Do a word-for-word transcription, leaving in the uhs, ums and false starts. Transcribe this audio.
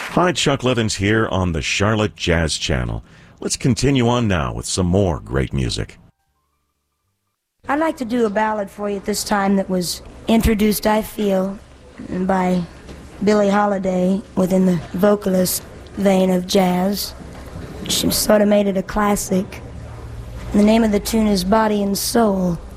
Hi, Chuck Levins here on the Charlotte Jazz Channel. Let's continue on now with some more great music. I'd like to do a ballad for you at this time that was introduced, I feel, by Billie Holiday within the vocalist vein of jazz. She sort of made it a classic. The name of the tune is Body and Soul.